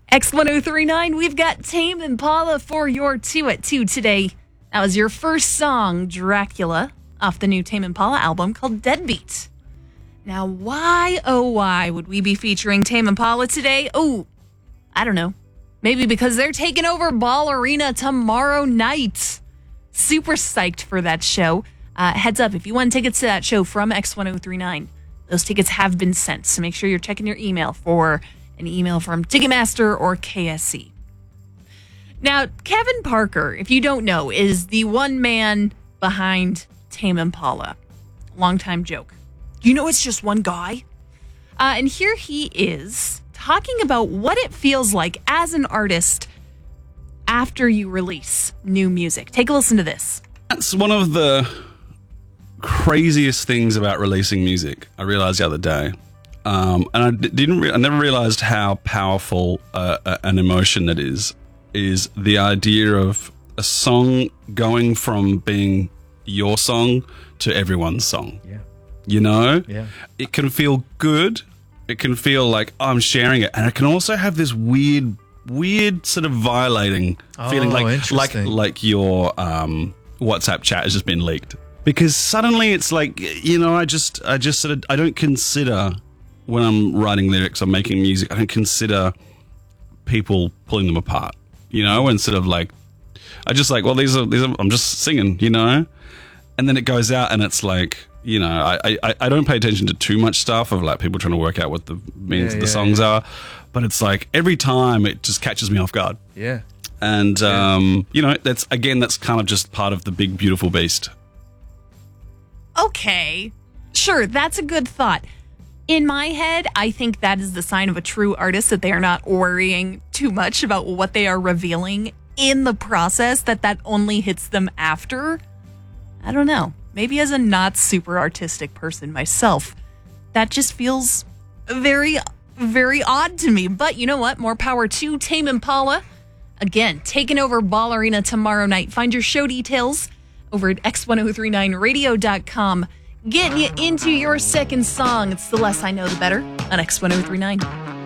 X1039, we've got Tame Impala for your 2 at 2 today. That was your first song, Dracula, off the new Tame Impala album called Deadbeat. Now, why, oh why, would we be featuring Tame Impala today? Oh, I don't know. Maybe because they're taking over Ball Arena tomorrow night. Super psyched for that show. Heads up, if you want tickets to that show from X1039, those tickets have been sent. So make sure you're checking your email for an email from Ticketmaster or KSC. Now, Kevin Parker, if you don't know, is the one man behind Tame Impala. Longtime joke. You know it's just one guy? And here he is talking about what it feels like as an artist after you release new music. Take a listen to this. That's one of the craziest things about releasing music, I realized the other day. And I never realized how powerful an emotion that is the idea of a song going from being your song to everyone's song. Yeah. You know? Yeah. It can feel good. It can feel like I'm sharing it. And it can also have this weird sort of violating feeling like your WhatsApp chat has just been leaked. Because suddenly it's like, you know, I just sort of, I don't consider when I'm writing lyrics or making music, I don't consider people pulling them apart, you know, and sort of like, I just like, well, these are, I'm just singing, you know, and then it goes out and it's like, you know, I don't pay attention to too much stuff of like people trying to work out what the means of the songs are, but it's like every time it just catches me off guard. Yeah. And, you know, that's kind of just part of the big, beautiful beast. Okay, sure, that's a good thought. In my head, I think that is the sign of a true artist, that they are not worrying too much about what they are revealing in the process, that only hits them after. I don't know. Maybe as a not super artistic person myself, that just feels very, very odd to me. But you know what? More power to Tame Impala. Again, taking over Ball Arena tomorrow night. Find your show details over at x1039radio.com. Getting you into your second song. It's The Less I Know, The Better on X1039.